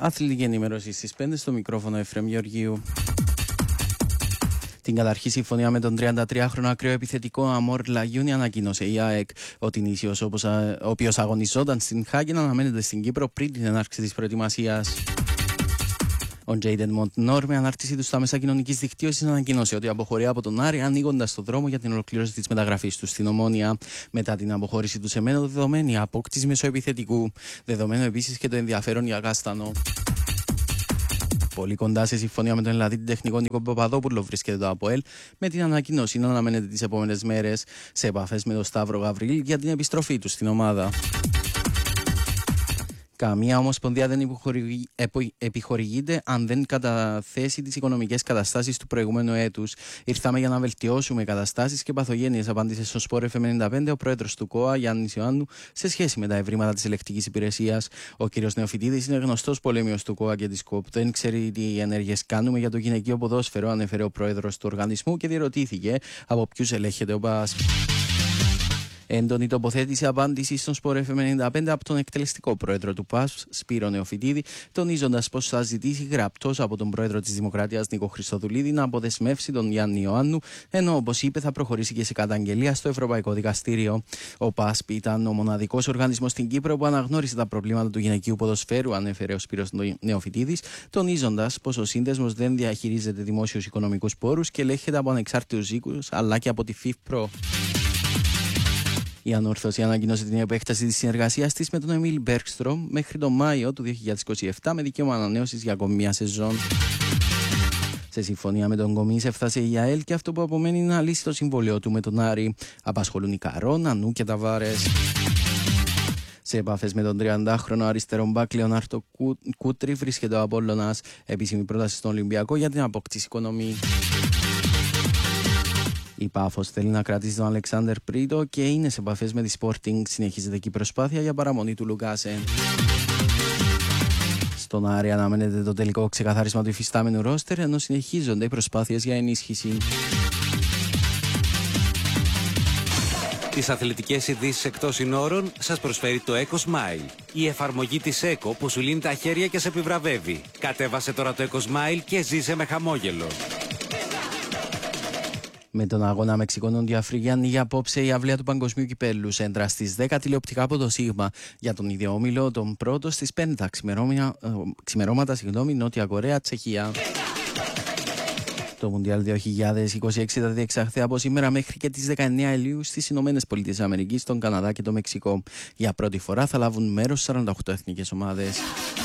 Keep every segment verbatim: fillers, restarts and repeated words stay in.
Αθλητική ενημέρωση στις πέντε, στο μικρόφωνο Εφραίμ Γεωργίου. Την καταρχή συμφωνία με τον τριαντατριάχρονο ακραίο επιθετικό Αμόρ Λαγιούνι ανακοίνωσε η ΑΕΚ. Ο Τινήσιος, ο οποίος αγωνιζόταν στην Χάγεν, αναμένεται στην Κύπρο πριν την έναρξη της προετοιμασίας. Ο Τζέιντεν Μοντνόρ, με ανάρτησή του στα μέσα κοινωνικής δικτύωσης, ανακοίνωσε ότι αποχωρεί από τον Άρη, ανοίγοντας το δρόμο για την ολοκλήρωση της μεταγραφής του στην Ομόνοια. Μετά την αποχώρηση του σε μένω δεδομένη η απόκτηση μεσοεπιθετικού. Δεδομένο επίσης και το ενδιαφέρον για Κάστανο. Πολύ κοντά σε συμφωνία με τον Ελλαδίτη τεχνικό Νίκο Παπαδόπουλο βρίσκεται το ΑΠΟΕΛ, με την ανακοίνωση να αναμένεται τις επόμενες μέρες σε επαφές με τον Σταύρο Γαβρίλη για την επιστροφή του στην ομάδα. Καμία ομοσπονδία δεν επιχορηγείται αν δεν καταθέσει τις οικονομικές καταστάσεις του προηγούμενου έτους. Ήρθαμε για να βελτιώσουμε καταστάσεις και παθογένειες, απάντησε στο Σπορ εφ εμ ενενήντα πέντε ο πρόεδρος του ΚΟΑ, Γιάννης Ιωάννου, σε σχέση με τα ευρήματα της ελεκτικής υπηρεσίας. Ο κ. Νεοφυτίδης είναι γνωστός πολέμιος του ΚΟΑ και της ΚΟΠ. Δεν ξέρει τι ενέργειες κάνουμε για το γυναικείο ποδόσφαιρο, ανέφερε ο πρόεδρος του οργανισμού και διερωτήθηκε από ποιους ελέγχεται ο ΠΑΣ. Έντονη τοποθέτηση απάντηση στον Σπορ εφ εμ ενενήντα πέντε από τον εκτελεστικό πρόεδρο του ΠΑΣ, Σπύρο Νεοφυτίδη, τονίζοντας πως θα ζητήσει γραπτός από τον πρόεδρο της Δημοκρατίας, Νίκο Χριστοδουλίδη, να αποδεσμεύσει τον Γιάννη Ιωάννου, ενώ όπως είπε θα προχωρήσει και σε καταγγελία στο Ευρωπαϊκό Δικαστήριο. Ο ΠΑΣ ήταν ο μοναδικός οργανισμός στην Κύπρο που αναγνώρισε τα προβλήματα του γυναικείου ποδοσφαίρου, ανέφερε ο Σπύρος Νεοφυτίδης, τονίζοντας πως ο σύνδεσμος δεν διαχειρίζεται δημόσιους οικονομικούς πόρους και ελέγχεται από ανεξάρτητους οίκους αλλά και από τη ΦΙΦΠρο. Η Ανόρθωση ανακοίνωσε την επέκταση της συνεργασίας της με τον Εμίλ Μπέρκστρομ μέχρι τον Μάιο του δύο χιλιάδες είκοσι επτά με δικαίωμα ανανέωσης για ακόμη μια σεζόν. Σε συμφωνία με τον Κομίς έφτασε η ΑΕΛ και αυτό που απομένει είναι να λύσει το συμβόλαιο του με τον Άρη. Απασχολούν οι Καρόν, Ανού και Ταβάρες. Σε επαφές με τον τριαντάχρονο αριστερό μπακ Λεωνάρτο Κούτρι βρίσκεται ο Απόλλωνας. Επίσημη πρόταση στον Ολυμπιακό για την απόκτηση οικονομή. Η Πάφος θέλει να κρατήσει τον Αλεξάνδερ Πρίτο και είναι σε επαφές με τη Sporting. Συνεχίζεται και η προσπάθεια για παραμονή του Λουκάσε. Στον Άρη αναμένεται το τελικό ξεκαθάρισμα του υφιστάμενου ρόστερ, ενώ συνεχίζονται οι προσπάθειες για ενίσχυση. Τις αθλητικές ειδήσεις εκτός συνόρων σας προσφέρει το EcoSmile. Η εφαρμογή της Eco που σου λύνει τα χέρια και σε επιβραβεύει. Κατέβασε τώρα το EcoSmile και ζήσε με χαμόγελο. Με τον αγώνα Μεξικό-Νότια Αφρική ανοίγει απόψε η αυλαία του Παγκοσμίου Κυπέλλου. Σέντρα στις δέκα τηλεοπτικά από το Σίγμα. Για τον ίδιο όμιλο, τον πρώτο στις πέντε ξημερώματα, συγγνώμη, Νότια Κορέα, Τσεχία. Το Μουντιάλ δύο χιλιάδες είκοσι έξι θα διεξαχθεί από σήμερα μέχρι και τις δεκαεννέα Ιουλίου στις Ηνωμένες Πολιτείες Αμερικής, τον Καναδά και το Μεξικό. Για πρώτη φορά θα λάβουν μέρος σαράντα οκτώ εθνικές ομάδες.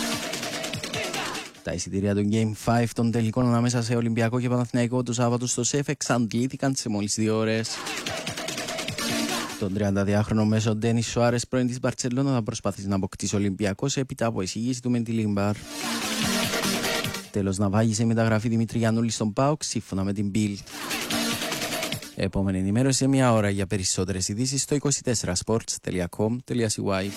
Τα εισιτήρια του Game πέντε των τελικών ανάμεσα σε Ολυμπιακό και Παναθηναϊκό του Σάββατο στο ΣΕΦ εξαντλήθηκαν σε μόλις δύο ώρες. Τον τριανταδυάχρονο μέσο Ντένις Σουάρες, πρώην της Μπαρτσελώνα, θα προσπαθήσει να αποκτήσει Ολυμπιακός έπειτα από εισήγηση του Μεντιλίμπαρ. Τέλος, να βάγισε η μεταγραφή Δημήτρη Γιαννούλη στον ΠΑΟΚ, σύμφωνα με την Bild. Επόμενη ενημέρωση σε μια ώρα. Για περισσότερες ειδήσεις στο είκοσι τέσσερα σπορτς τελεία κομ τελεία σι γουάι.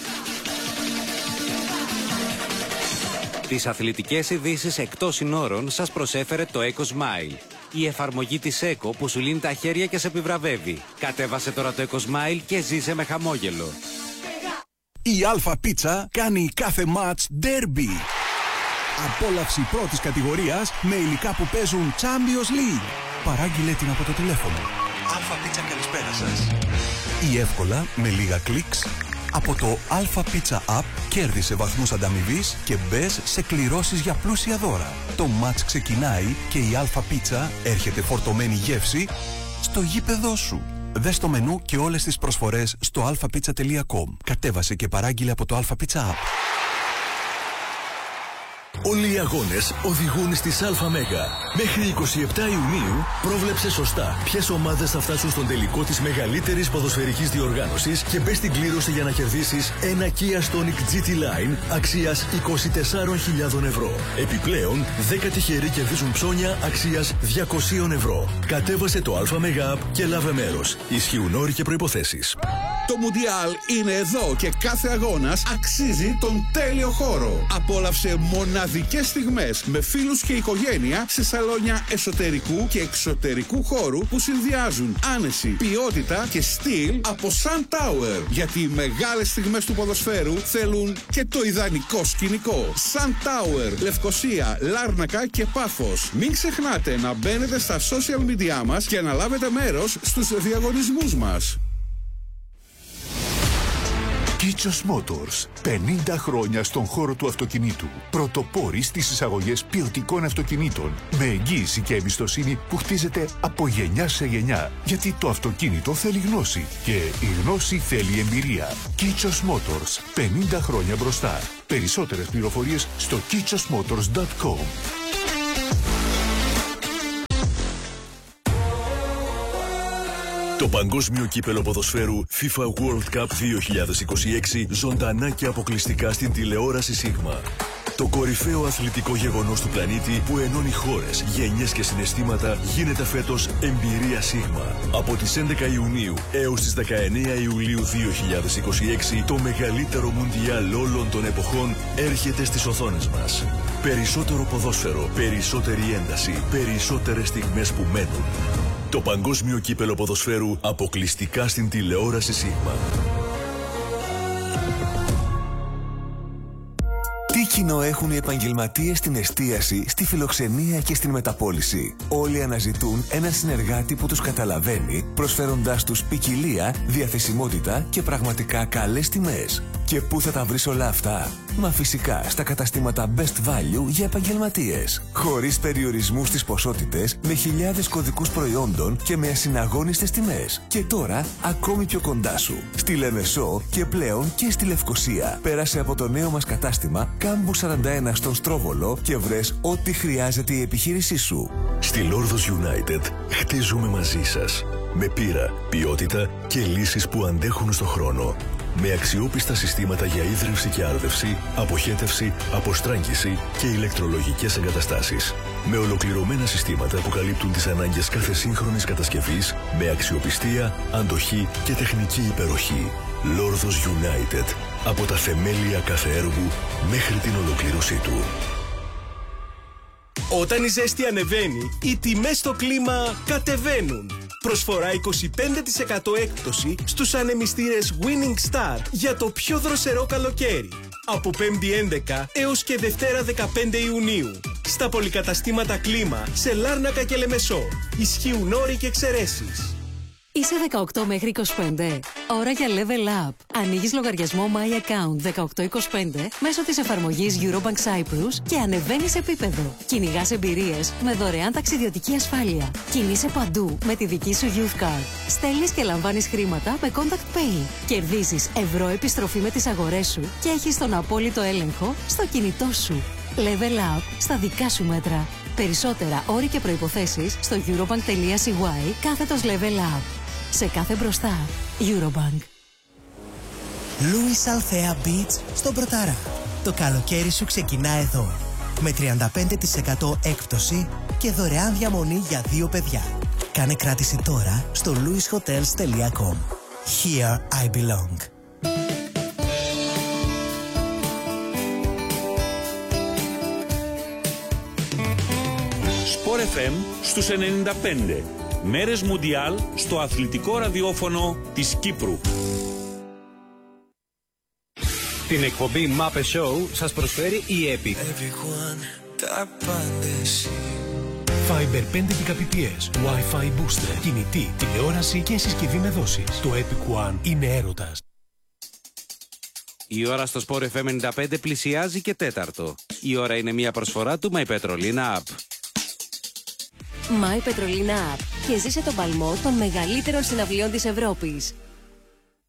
Τις αθλητικές ειδήσεις εκτός συνόρων σας προσέφερε το EcoSmile. Η εφαρμογή της Eco που σου λύνει τα χέρια και σε επιβραβεύει. Κατέβασε τώρα το EcoSmile και ζήσε με χαμόγελο. Η Αλφα Πίτσα κάνει κάθε μάτς ντέρμπι. Απόλαυση πρώτης κατηγορίας με υλικά που παίζουν Champions League. Παράγγειλε την από το τηλέφωνο. Αλφα Πίτσα, καλησπέρα σας. Ή εύκολα με λίγα κλικς από το Alpha Pizza App κέρδισε βαθμούς ανταμοιβής και μπες σε κληρώσεις για πλούσια δώρα. Το μάτς ξεκινάει και η Alpha Pizza έρχεται φορτωμένη γεύση στο γήπεδό σου. Δες το μενού και όλες τις προσφορές στο αλφα πίτσα τελεία κομ. Κατέβασε και παράγγειλε από το Alpha Pizza App. Όλοι οι αγώνες οδηγούν στις ΑΜΕΓΑ. Μέχρι εικοστή εβδόμη Ιουνίου πρόβλεψε σωστά ποιες ομάδες θα φτάσουν στον τελικό της μεγαλύτερης ποδοσφαιρικής διοργάνωσης και μπες στην κλήρωση για να κερδίσεις ένα Kia Stonic τζι τι Line αξίας είκοσι τεσσάρες χιλιάδες ευρώ. Επιπλέον, δέκα τυχεροί κερδίζουν ψώνια αξίας διακόσια ευρώ. Κατέβασε το ΑΜΕΓΑ App και λάβε μέρος. Ισχύουν όροι και προϋποθέσεις. Το Μουντιάλ είναι εδώ και κάθε αγώνας αξίζει τον τέλειο χώρο. Απόλαυσε μοναδικές στιγμές με φίλους και οικογένεια σε σαλόνια εσωτερικού και εξωτερικού χώρου που συνδυάζουν άνεση, ποιότητα και στυλ από Sun Tower. Γιατί οι μεγάλες στιγμές του ποδοσφαίρου θέλουν και το ιδανικό σκηνικό. Sun Tower, Λευκοσία, Λάρνακα και Πάφος. Μην ξεχνάτε να μπαίνετε στα social media μας και να λάβετε μέρος στους διαγωνισμούς μας. Κίτσος Motors. πενήντα χρόνια στον χώρο του αυτοκινήτου. Πρωτοπόροι στις εισαγωγές ποιοτικών αυτοκινήτων. Με εγγύηση και εμπιστοσύνη που χτίζεται από γενιά σε γενιά. Γιατί το αυτοκίνητο θέλει γνώση. Και η γνώση θέλει εμπειρία. Κίτσος Motors. πενήντα χρόνια μπροστά. Περισσότερες πληροφορίες στο κίτσος μότορς τελεία κομ. Το παγκόσμιο κύπελο ποδοσφαίρου FIFA World Cup δύο χιλιάδες είκοσι έξι ζωντανά και αποκλειστικά στην τηλεόραση Σίγμα. Το κορυφαίο αθλητικό γεγονός του πλανήτη που ενώνει χώρες, γενιές και συναισθήματα γίνεται φέτος εμπειρία Σίγμα. Από τις έντεκα Ιουνίου έως τις δεκαεννέα Ιουλίου δύο χιλιάδες είκοσι έξι το μεγαλύτερο μουντιάλ όλων των εποχών έρχεται στις οθόνες μας. Περισσότερο ποδόσφαιρο, περισσότερη ένταση, περισσότερες στιγμές που μένουν. Το παγκόσμιο κύπελο ποδοσφαίρου αποκλειστικά στην τηλεόραση Σίγμα. Τι κοινό έχουν οι επαγγελματίες στην εστίαση, στη φιλοξενία και στην μεταπώληση? Όλοι αναζητούν έναν συνεργάτη που τους καταλαβαίνει, προσφέροντάς τους ποικιλία, διαθεσιμότητα και πραγματικά καλές τιμές. Και πού θα τα βρεις όλα αυτά? Μα φυσικά στα καταστήματα Best Value για επαγγελματίες. Χωρίς περιορισμούς στις ποσότητες, με χιλιάδες κωδικούς προϊόντων και με ασυναγώνιστες τιμές. Και τώρα ακόμη πιο κοντά σου. Στη Λεμεσό και πλέον και στη Λευκοσία. Πέρασε από το νέο μας κατάστημα Κάμπου σαράντα ένα στον Στρόβολο και βρες ό,τι χρειάζεται η επιχείρησή σου. Στη Λόρδος United χτίζουμε μαζί σας. Με πείρα, ποιότητα και λύσεις που αντέχουν στο χρόνο. Με αξιόπιστα συστήματα για ίδρυυση και άρδευση, αποχέτευση, αποστράγγιση και ηλεκτρολογικές εγκαταστάσεις. Με ολοκληρωμένα συστήματα που καλύπτουν τις ανάγκες κάθε σύγχρονης κατασκευής, με αξιοπιστία, αντοχή και τεχνική υπεροχή. Λόρδος United. Από τα θεμέλια κάθε έργου μέχρι την ολοκλήρωσή του. Όταν η ζέστη ανεβαίνει, οι τιμές στο κλίμα κατεβαίνουν. Προσφορά είκοσι πέντε τοις εκατό έκπτωση στους ανεμιστήρες Winning Star για το πιο δροσερό καλοκαίρι. Από πέμπτη έντεκα έως και Δευτέρα δεκαπέντε Ιουνίου. Στα πολυκαταστήματα κλίμα σε Λάρνακα και Λεμεσό. Ισχύουν όροι και εξαιρέσεις. Είσαι δεκαοκτώ μέχρι είκοσι πέντε. Ώρα για Level Up. Ανοίγεις λογαριασμό My Account δεκαοκτώ είκοσι πέντε μέσω της εφαρμογής Eurobank Cyprus και ανεβαίνεις επίπεδο. Κυνηγάς εμπειρίες με δωρεάν ταξιδιωτική ασφάλεια. Κινείσαι παντού με τη δική σου Youth Card. Στέλνεις και λαμβάνεις χρήματα με Contact Pay. Κερδίζεις ευρώ επιστροφή με τις αγορές σου και έχεις τον απόλυτο έλεγχο στο κινητό σου. Level Up στα δικά σου μέτρα. Περισσότερα όροι και προϋποθέσεις στο eurobank.cy κάθετος Level Up. Σε κάθε μπροστά, Eurobank. Louis Althea Beach στον Πρωταρά. Το καλοκαίρι σου ξεκινά εδώ. Με τριάντα πέντε τοις εκατό έκπτωση και δωρεάν διαμονή για δύο παιδιά. Κάνε κράτηση τώρα στο louis hotels τελεία com. Here I belong. Sport εφ εμ στους ενενήντα πέντε. Μέρες Μουντιάλ στο αθλητικό ραδιόφωνο της Κύπρου. Την εκπομπή Muppet Show σας προσφέρει η Epic. Fiber πέντε Mbps, Wi-Fi booster, κινητή, τηλεόραση και συσκευή με δόσεις. Το Epic One είναι έρωτας. Η ώρα στο Sport εφ εμ ενενήντα πέντε πλησιάζει και τέταρτο. Η ώρα είναι μια προσφορά του My Petrolina App. My Petrolina App και ζήσε τον παλμό των μεγαλύτερων συναυλιών της Ευρώπης.